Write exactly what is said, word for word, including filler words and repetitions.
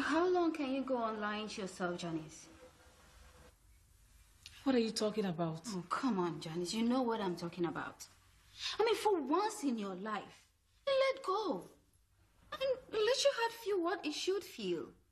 how long can you go on lying to yourself, Janice? What are you talking about? Oh, come on, Janice. You know what I'm talking about. I mean, for once in your life, let go. I mean, let your heart feel what it should feel.